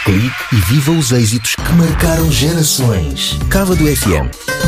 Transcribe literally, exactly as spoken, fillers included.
clique e viva os êxitos que marcaram gerações. Cava do F M.